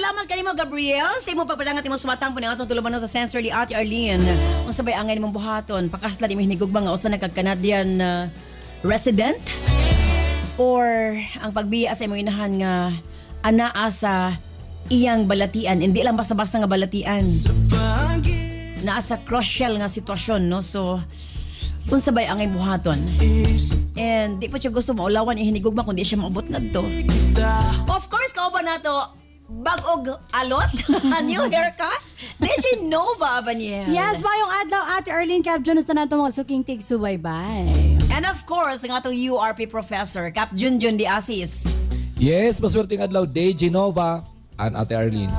salamat kanimo Gabriel. Sa imo pagpadangat imo sumatang po ng atong tulumanon sa Sensory Ate Arlene. Kung sabay angay nimong buhaton, pakaslan imo hinigugma nga usa nagka-Canadian resident or ang pagbiya sa imo inahan nga anaa sa iyang balatian, hindi lang basta-basta nga balatian. Naa sa crucial nga sitwasyon, no? So kung sabay angay buhaton. And di pa siya gusto maulawan ihinigugma kundi siya maabot ngadto. Of course, kauban nato bag-og alot, a new haircut. Did you know ba, Abaniel? Yes, bayong adlaw Ate Arlene Cap Junus na nato mga suking tig subaybay. And of course, ang atong URP professor, Cap Junjun de Asis. Yes, maswerteng adlaw Day Genova and Ate Arlene.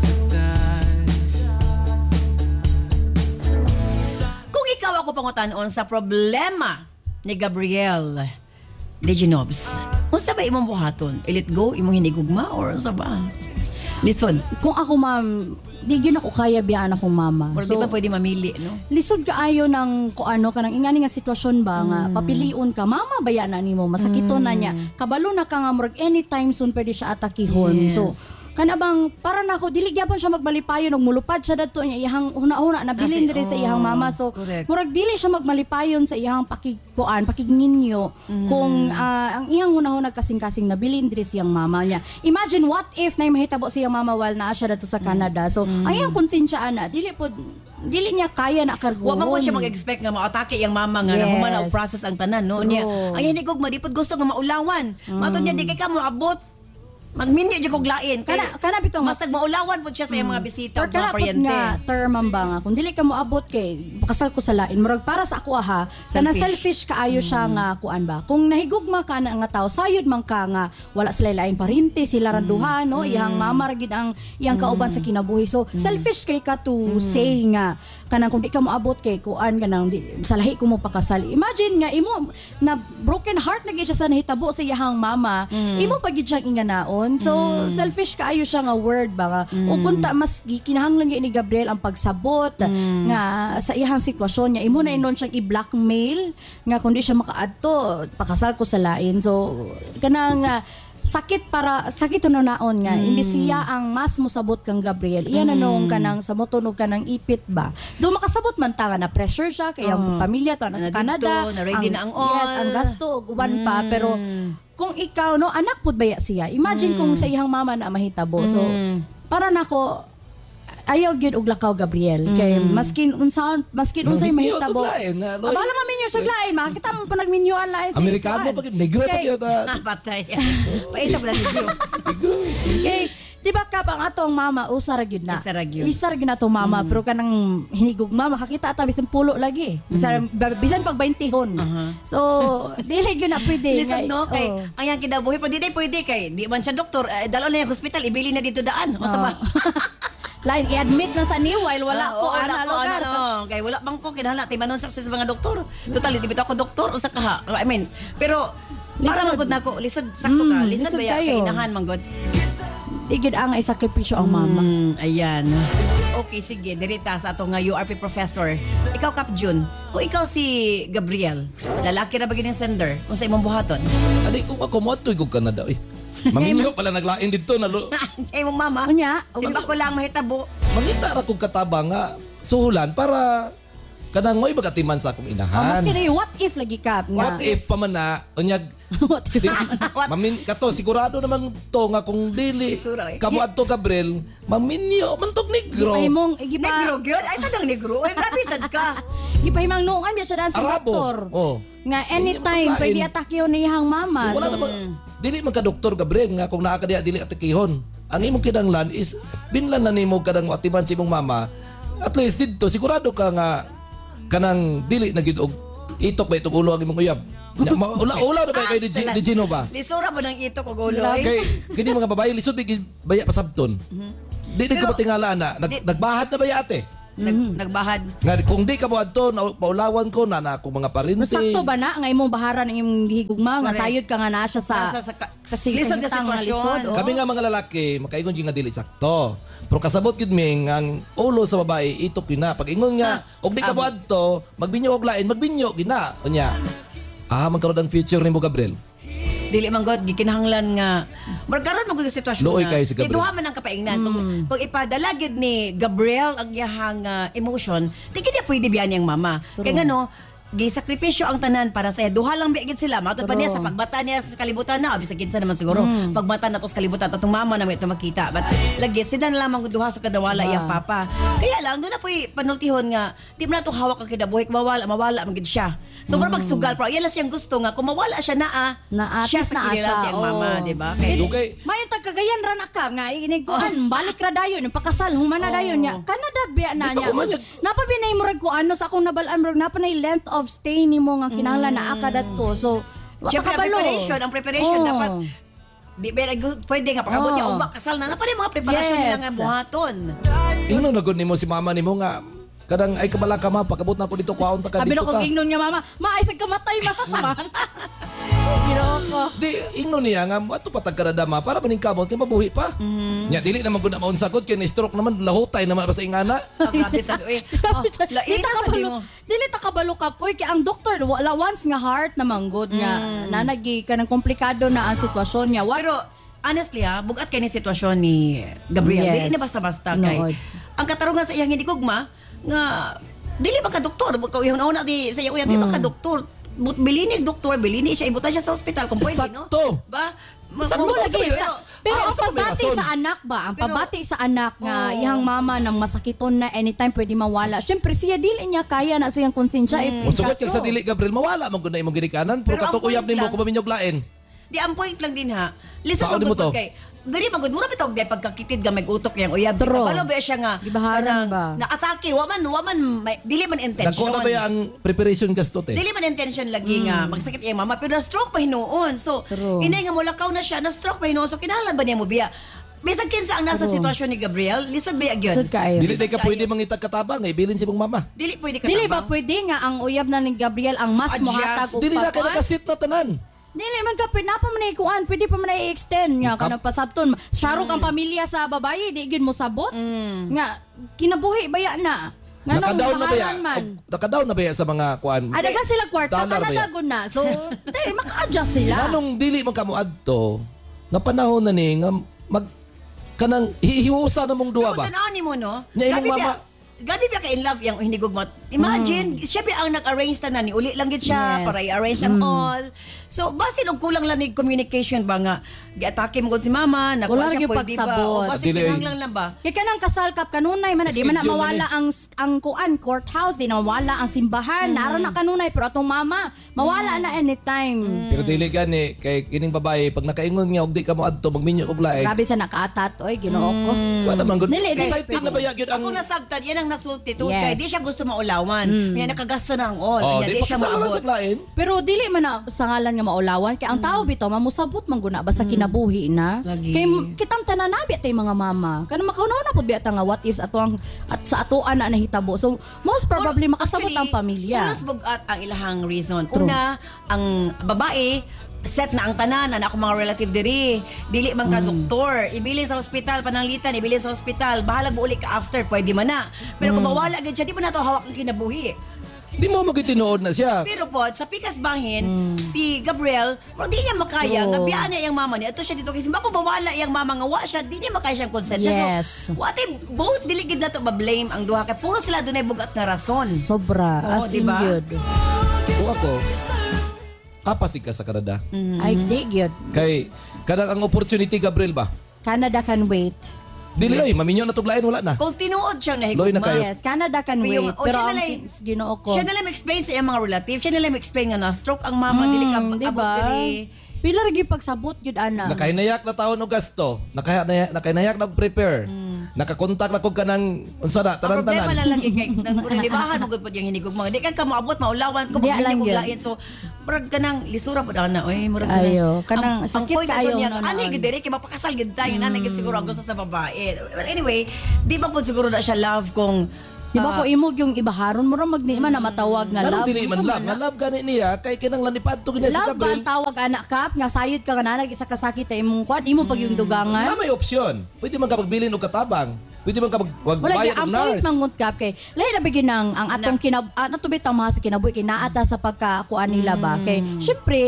Kung ikaw ako pangutanon sa problema ni Gabriel de Genovs, unsa ba imong buhaton? I-let go, imong hinigugma, or unsa ba? Lisod. Kung ako ma'am, di gyud ako kaya biyaan akong mama. Or di ba pwede mamili, no? Lisod kaayo ng kuano kanang ingani nga sitwasyon ba nga papiliun ka mama baya na nimo masakiton na niya kabalo na ka nga murag anytime soon pwede siya atakihon. Yes. So kana bang para nako dili gyapon siya magbalipayon og mulupad siya dadto niya iyang una-una nabilin diri sa iyang mama. So correct. murag dili siya magmalipayon sa iyang pakigninyo kung ang iyang una-una kasing-kasing nabilin diri sa iyang mama niya. Imagine what if na mahitabo sa iyang mama while naa siya dadto sa Canada. So ang iyang konsensya ana dili niya kaya na kargon. Wa man ko siya mag-expect nga maatake iyang mama nga na humana og process ang tanan, no? Niya, ang hinigugma di pud gusto nga maulawan. Matod niya di kay ka mo abot. Magminyo di kog lain. Kana bitaw mas nagmaulawan pud siya sa iyang mga bisita ug mga kana paryente. nga term ba nga kung dili ka mo abot kay pakasal ko sa lain murag para sa ako kana selfish kaayo siya nga kuan ba kung nahigugma ka na nga tao sayod man ka nga wala sila lain parinti sila ra duha no iyang mama ra gid ang iyang kauban sa kinabuhi. So selfish kay ka to say nga kanang kung di ka mo abot kay kuan kanang sa lahi ko mo pakasal. Imagine nga imo na broken heart na gid siya sa nahitabo sa iyang mama imo pa gid siyang inganaon. So selfish kaayo siya nga word ba nga o kunta mas kinahanglan gyud ni Gabriel ang pagsabot nga sa iyang sitwasyon niya imo na inon siyang i-blackmail nga kundi siya makaadto pakasal ko sa lain. So kanang sakit naon nga imbis siya ang mas mosabot kang Gabriel iyan nung kanang sa motunog kanang ipit ba do makasabot man ta nga na pressure siya kay ang pamilya to na sa Canada na ready na ang all. Yes, ang gasto uban pa pero kung ikaw no anak pud baya siya imagine kung sa iyang mama na mahitabo. So para nako ayaw gyud og lakaw Gabriel kay maskin unsay mahitabo abala maminyo sa lain makita mo pa nagminyoan lain sa Amerikano pa gid negro pa gyud Patay. Paita pala ni Dio. kay di ba kap ang atong mama usa ra gyud na isa ra gyud na atong mama pero kanang hinigugma makakita ta bisan pulo lagi bisan pag 20hon so dili gyud na pwede Listen no kay ang yang kinabuhi pero di pwede kay di man siya doktor dalo na yung hospital ibili na dito daan o sa ba lain i-admit na sa ni while wala ko ana lugar kay wala bang ko kinahanglan timanon sa mga doktor total di bitaw ko doktor usa ka ha I mean pero para magud nako lisod sakto ka lisod ba kay inahan manggod igid ang isakripisyo ang mama. Ayan. Okay, sige. Dirita sa atong URP professor. Ikaw, Cap Jun, kung ikaw si Gabriel, lalaki na ba yung sender kung sa imong buhaton? Adi kung ako mo atoy ko Canada maminyo pala naglain dito na mong mama? Unya? Simba ko lang mahitabo. mangita ra kog kataba nga suhulan para kanang mo'y magatiman sa akong inahan. Mas kini what if lagi kap nga. What if pa man na unyag What if? mamin kato sigurado naman to nga kung dili kamo adto Gabriel maminyo man tog negro. Gipahimong Negro gyud ay sadang negro. Ay grabe sad ka. Gipahimang noon biya sa Arabo. doktor. Oh. Nga anytime pwede atakyon ni ihang mama. Wala naman dili man ka doktor Gabriel nga kung naa ka diha dili atakihon. Ang imong kinahanglan is binlan na nimo kadang atiman si imong mama. At least didto sigurado ka nga kanang dili na gid og itok ba itong ulo ang imong uyab. Ula na ba kay di Genova? Lisura ba ng itok og ulo? Kay kini mga babae lisod bigid baya pasabton. Di ko matingala na nagbahad na ba ate? Nagbahad. Nga kung di ka mo adto paulawan ko na ako mga parinti. Sakto ba na nga imong baharan ang imong gihigugma nga sayod ka nga na siya sa lisod na sitwasyon. Kami nga mga lalaki makaingon gyud nga dili sakto. Pero kasabot gid mi ang ulo sa babae itok gina pag ingon nga og di ka mo adto magbinyo og lain magbinyo gina unya. Magkaroon ang future nimo Gabriel. Dili man god gikinahanglan nga magkaroon mo gud sitwasyon Luoy nga. kayo si Gabriel. Duha man ang kapaingnan kung ipadala gyud ni Gabriel ang iyahang emotion, di kanya pwede biyan yang mama. Kaya ngano gisakripisyo ang tanan para sa iya. Duha lang biagid sila. Matod pa niya sa pagbata niya sa kalibutan na. Bisag kinsa naman siguro. Pagbata na to sa kalibutan. Tatong mama na may ito makita. But lagi, sila na lamang duha sa kadawala iyang papa. Kaya lang, doon na po'y panultihon nga, di mo na itong hawak ang kinabuhi. Mawala magid siya. So, para magsugal. Pero yan lang siyang gusto nga. Kung mawala siya siya at least sa naa kinila siya, siyang mama. oo. Diba? Dugay. Mayon tagagayan ra na ka nga iniguan balik ra dayon yung pakasal humana dayon niya Canada biya na Di niya pa umanyag. napabinay mo rag ko ano sa akong nabalaan mo napanay length of stay nimo nga kinahanglan na aka dadto so Siyempre, ang preparation Oo. dapat di ba pwede nga pagabot niya Oo. kasal na pa rin mga preparasyon Yes. nila nga buhaton. Ingno na gud nimo si mama nimo nga kadang ay kabala ka ma pagabot na ko dito kwaon ta ka sabi dito ko ta. ingnon niya mama maisag kamatay mama Ginoo ko Di ingno niya nga ato patag Canada ma para maning kamot kay mabuhi pa. Nya dili naman gud na maun sagot kay ni stroke naman lahutay naman ba sa ingana. Grabe sa lain na sa di mo. Dili ta kabalo ka poy kay ang doktor wala once nga heart na manggod nga nanagi ka ng komplikado na ang sitwasyon niya Pero honestly bugat kay ni sitwasyon ni Gabriel. Yes. Dili na basta-basta kay. Nood. Ang katarungan sa iyang hinigugma nga dili man ka doktor, una di sa iyang di man ka doktor. Bilini doktor, bilini siya ibutan siya sa ospital kung pwede, no? Sakto. Ba? Sakto Mo lagi. lagi pero ang sa pabati rason. sa anak ba? Ang Pero- pabati sa anak nga Oo. iyang mama nang masakiton na anytime pwede mawala. Syempre siya dili niya kaya na sa iyang konsensya if Musugot kag kaso. sa dili Gabriel mawala man gud na imong ginikanan pero Pero ang katukuyab point nimo lang- kung maminyog lain. Di ang point lang din ha. Listen Saan mo mo to? kay. Dili magud mura bitog day pagkakitid ga may utok yang uyab. True. Kabalo ba siya nga Gibaharan ba? Na-atake wa man dili man intention. Dako na ba ya ang preparation gastot eh. Dili man intention lagi nga magsakit iyang mama pero na-stroke pa hinuon. So True. inay nga mulakaw na siya na-stroke pa hinuon. So kinahanglan ba niya mo biya? Bisag kinsa ang nasa sitwasyon ni Gabriel, lisod ba gyud? Sud kaayo. Dili day ka pwede mangitag katabang eh bilin si mong mama. Dili pwede ka Dili ba tabang. pwede nga ang uyab na ni Gabriel ang mas Adjust. mohatag og Dili na kay pagkuan? nakasit na tanan. Dili man ka pwede pa man ikuan, pwede pa man i-extend nga kanang pasabton. Sarok ang pamilya sa babae, di gyud mo sabot. Nga kinabuhi baya na. Nga nang Naka-down na ba ya? bahalan man. Naka-down na ba ya sa mga kuan? Adagan sila kwarta, Dollar ba ya? kanadagon na. So, dili maka-adjust sila. Anong dili man kamo adto nga panahon na ni nga mag kanang hihiusa na mong duwa ba? Kung tanaw ni mo no. Nya imong mama- Gabi ba ka in love yang hinigugmat? Imagine, siya ba ang nag-arrange na ni uli lang gid siya Yes. para i-arrange ang all. So basin og kulang lang ni communication ba nga gi-atake mo gud si mama, Wala nakuha siya lagi pwede ba? pagsabot. O basin Dili. kinahanglan lang ba? Kaya kanang kasal kap kanunay man na, di man na Schedule mawala ang kuan courthouse, di na mawala ang simbahan. Naroon na kanunay pero atong mama mawala na anytime. Pero dili gani kay kining babae pag nakaingon nga og di ka mo adto magminyo og laing. Grabe sa nakaatat oy, Ginoo ko. Wala man gud. Dili, dili. Excited na ba ya gyud ang Ako nasagtan, yan ang nasulti. Yes. Yes. Kaya di siya gusto maulawan. Kaya nakagasto na ang all. Oh, Kaya di di pa siya kasama maabot. sa lain. Pero dili man na sa ngalan nga maulawan kay ang tao bitaw mamusabot man guna basta kinabuhi na. Lagi. Kay kitang tanan na biya tay mga mama. Kanang makaunaw na pud biya ta nga what ifs ato ang at sa atoan na nahitabo. So most probably makasabot ang pamilya. Unas bugat ang ilahang reason. Una, ang babae, set na ang tanan na ako mga relative diri. Dili man ka doktor. Ibilin sa ospital, pananglitan, ibilin sa ospital. Bahalag mo uli ka after, pwede man na. Pero kung mawala gid siya, di pa na to hawak ang kinabuhi. Di mo magitinuod na siya. Pero po, sa pikas bahin, si Gabriel, di niya makaya. True. Gabihan niya yung mama niya. Ito siya dito kasi bako mawala yung mama nga wa siya, di niya makaya siyang konsensya. Yes. So, what if both diligid na to ba-blame ang duha kay puro sila dunay bugat nga rason. Sobra Oo, as in diba? gyud. Kung ako, apasig ka sa Canada. Ay di gyud. Kay kadang ang opportunity Gabriel ba? Canada can wait. Dili ay maminyo na tuglain wala na. Kung tinuod siyang Loy na nahigugma, kayo. Yes, Canada can Pero wait. yung- Pero siya ang na lang- Ginoo ko. siya na lang explain sa iyang mga relative, siya na lang explain nga na-stroke ang mama, dili ka abot diba? diri. Pila lagi pagsabot gyud ana. Nakainayak na taon og gasto. Nakainayak na og prepare. Nakakontak na kog kanang unsa na Ang problema tanan-tanan. lang lagi kay nagpulilibahan mo gud pod yung hinigugma. Di ka maabot maulawan ko Di pag lang hindi yun. ko lain. So murag kanang lisura pod ana oy murag Ayo, kanang ang sakit point kaayo niya na ani noon. gid diri kay mapakasal gid tayo na gid siguro ang gusto sa babae. Well anyway, di ba pod siguro na siya love kung Di ba ko imog yung ibaharon mo ra magni man na matawag nga Lalo love. dili man love. Nga love gani niya kay kinang lanipad to gina si Love ba Gabriel. ang tawag anak kap nga sayod ka nga nanag isa kasakit ay imong kwad imo pag yung Na dugangan. may opsyon. Pwede man ka magbilin og katabang. Pwede man ka Wala magbayad gyud og ang point nurse. mangut kap kay lahi na bigin ang atong natubit ang mga sa kinabuhi kay naata sa pagkakuan nila ba kay syempre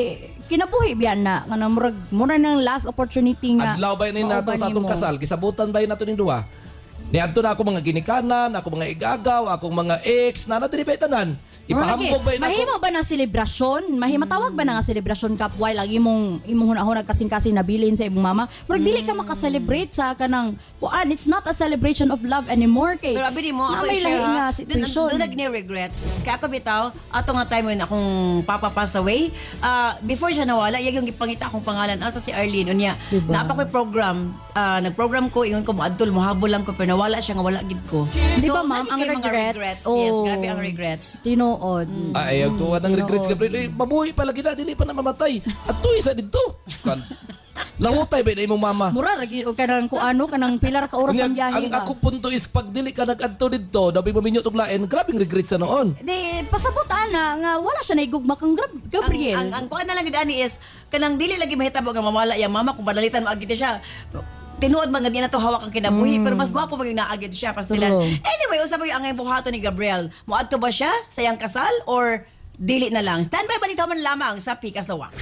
kinabuhi biyan na kanang murag nang last opportunity nga. Adlaw ba ni nato mauban sa atong nimo. kasal? Kisabutan ba nato ning duha? Niadto na ako mga ginikanan, ako mga igagaw, akong mga ex, na diri ba tanan? Ipahambog ba na Mahimo ba na selebrasyon? Matawag ba na nga selebrasyon kapway lang imong hunahon kasing-kasing nabilin sa imong mama? Murag dili ka maka-celebrate sa kanang kuan. It's not a celebration of love anymore kay. Pero abi mo, na ako may i-share lahi nga ha. situation. Doon ni regrets. Kaya ako bitaw, ato nga time when akong papa pass away, before siya nawala, yung ipangita akong pangalan, asa si Arlene. Unya, Diba? napa ko'y program, nag-program ko, ingon ko moadtol, muhabol lang ko, pero nawala siya nga wala gid ko. Di ba, ma'am, lagi ang kayo mga regrets? Yes, Oh. grabe ang regrets. Tinuod. Ayaw tuwa ng regrets, Gabriel. Mabuhay palagi na, dili pa na mamatay. At to isa dito. Lahutay ba na imong mama? Mura lagi o kanang kuano kanang pilar ka oras ang biyahe Ang ka. ako punto is pag dili ka nag-adto dito, dabi maminyo tong lain, grabing regrets sa noon. Di pasabot ana nga wala siya naigugma kang Gabriel. Ang kuan na lang gid ani is kanang dili lagi mahitabo nga mawala yang mama kung padalitan mo agit siya. Tinuod man ganyan na to hawak ang kinabuhi pero mas gwapo pag yung naagid siya pastilan. True. Anyway, usab yung angay buhato ni Gabriel. Moadto ba siya sa iyang kasal or dili na lang? Standby balita man lamang sa Pikas Lawak.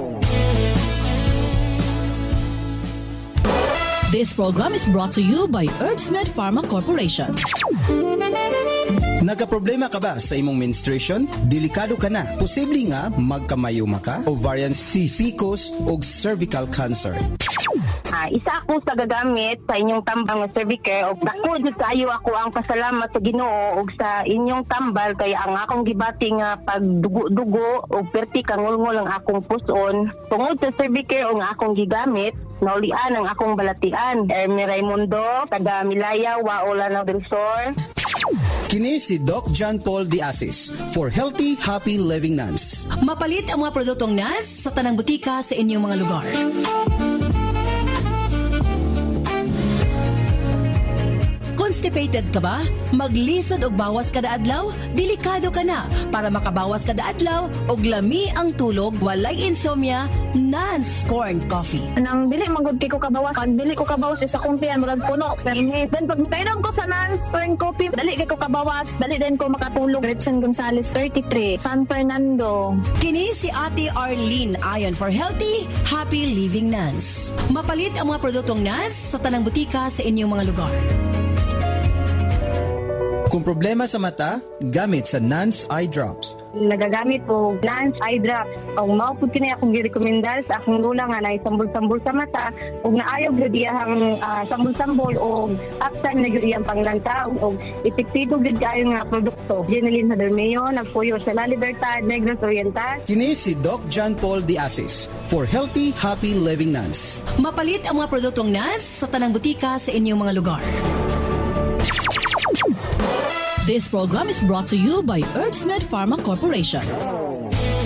This program is brought to you by Herbsmed Pharma Corporation. Nagaproblema ka ba sa imong menstruation? Delikado ka na. Posible nga magkamayuma ka, ovarian cyst, PCOS o cervical cancer. Isa ako sa gagamit sa inyong tambang nga Cervicare og dako jud kaayo ako ang pasalamat sa Ginoo og sa inyong tambal kay ang akong gibati nga pagdugo-dugo og perti kangulngol ang akong puson tungod sa Cervicare og nga akong gigamit naulian ang akong balatian. Ermi Raimundo, taga Milaya, Waola del Sur. Kini si Doc John Paul De Asis for Healthy, Happy Living Nuns. Mapalit ang mga produktong NAS sa tanang butika sa inyong mga lugar. Constipated ka ba? Maglisod og bawas kada adlaw? Delikado ka na. Para makabawas kada adlaw og lami ang tulog, walay insomnia, NANS Corn Coffee. Nang dili magud kay ko kabawas, pag dili ko kabawas isa kumpiyan murag puno. Then pag kainom ko sa Nance Corn Coffee, dali kay ko kabawas, dali din ko makatulog. Gretchen Gonzalez 33, San Fernando. Kini si Ate Arlene ayon for Healthy, Happy Living NANS. Mapalit ang mga produktong NANS sa tanang butika sa inyong mga lugar. Kung problema sa mata, gamit sa Nance Eye Drops. Nagagamit ko Nance Eye Drops. Ang maupod kini akong girekomendar sa akong lula nga na sambol-sambol sa mata ug naayo gyud iyang sambol-sambol og aksan na gyud iyang panglantaw og epektibo gyud kayo nga produkto. Jenilyn Hadermeo nagpuyo sa La Libertad, Negros Oriental. Kini si Doc John Paul De Asis for Healthy, Happy Living Nuns. Mapalit ang mga produktong NANS sa tanang butika sa inyong mga lugar. This program is brought to you by Herbsmed Pharma Corporation.